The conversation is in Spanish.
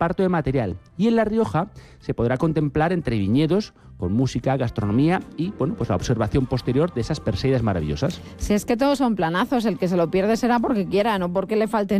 reparto de material. Y en La Rioja se podrá contemplar entre viñedos, con música, gastronomía y pues la observación posterior de esas Perseidas maravillosas. Si es que todos son planazos, el que se lo pierde será porque quiera, no porque le falten